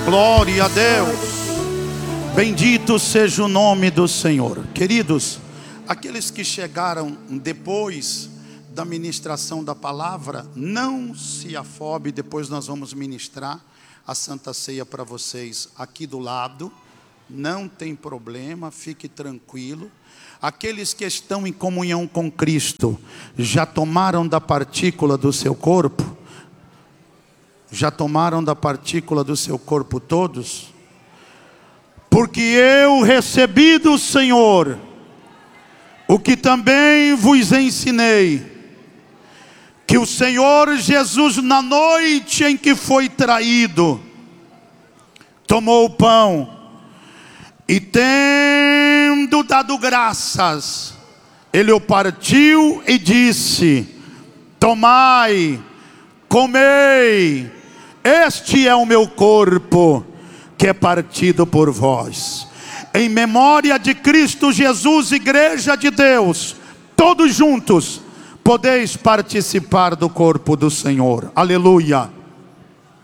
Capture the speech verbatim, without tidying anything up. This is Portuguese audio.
Glória a Deus. Bendito seja o nome do Senhor. Queridos, aqueles que chegaram depois da ministração da palavra, não se afobe. Depois nós vamos ministrar a Santa Ceia para vocês aqui do lado. Não tem problema, fique tranquilo. Aqueles que estão em comunhão com Cristo, já tomaram da partícula do seu corpo? Já tomaram da partícula do seu corpo todos? Porque eu recebi do Senhor o que também vos ensinei, que o Senhor Jesus, na noite em que foi traído, tomou o pão e, tendo dado graças, ele o partiu e disse: tomai, comei, este é o meu corpo, que é partido por vós. Em memória de Cristo Jesus, igreja de Deus, todos juntos, podeis participar do corpo do Senhor. Aleluia.